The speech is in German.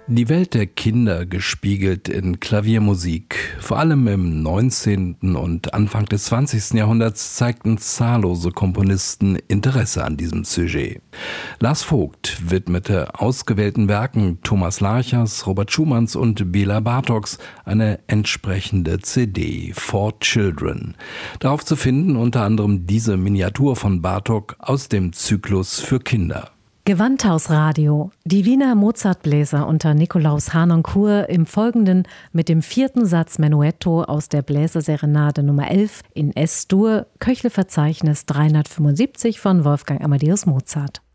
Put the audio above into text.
Die Welt der Kinder gespiegelt in Klaviermusik. Vor allem im 19. und Anfang des 20. Jahrhunderts zeigten zahllose Komponisten Interesse an diesem Sujet. Lars Vogt widmete ausgewählten Werken Thomas Larchers, Robert Schumanns und Béla Bartoks eine entsprechende CD, For Children. Darauf zu finden unter anderem diese Miniatur von Bartok aus dem Zyklus für Kinder. Gewandhausradio. Die Wiener Mozartbläser unter Nikolaus Harnoncourt im Folgenden mit dem 4. Satz Menuetto aus der Bläserserenade Nummer 11 in S-Dur, Köchle-Verzeichnis 375 von Wolfgang Amadeus Mozart.